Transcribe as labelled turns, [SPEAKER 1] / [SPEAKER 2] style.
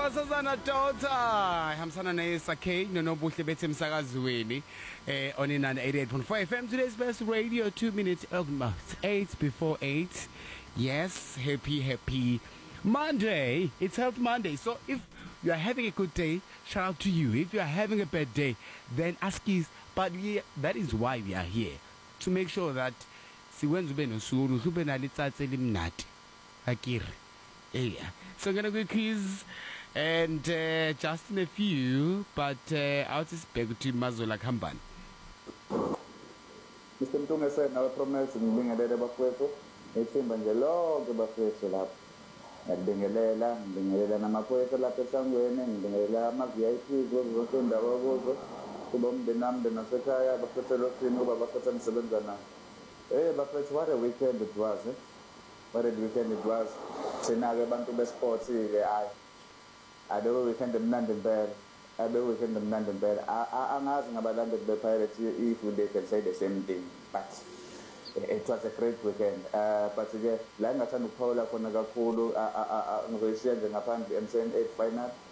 [SPEAKER 1] Nkosazana Daughter ihambisana neSakhe nonobuhle bethu emsakazweni on inani 88.4 FM. Today's best radio, 2 minutes almost 8 before 8. Yes, happy Monday. It's Health Monday. So if you are having a good day, shout out to you. If you are having a bad day, then ask us. But that is why we are here, to make sure that siwenza ube nosuku ube nalitsatse elimnati akiri. Yeah. So I'm gonna go quiz and just in a few, but I'll just beg to Mazola Kamban.
[SPEAKER 2] Mr. Mtunga said, "Now promise ngibingelele bafowethu ethimba nje lonke bafowethu lapha. Ngibingelela namaphoyisa lapha esangweni, ngibingelela ama-VIP kuzo indawo kuzo. Kuba umndeni nami nasekhaya bafowethu elokishini kuba bafowethu nisebenza nabo. Bafowethu, what a weekend it was, eh? What a weekend it was. Thina-ke abantu besports-ke abe weekend emnandi impela. Angazi ngabalandeli be-Pirates if they can say the same thing, but it was a great weekend. But-ke la engathanda ukuphawula khona kakhulu ngizoyishiya nje ngaphandle MTN 8 final.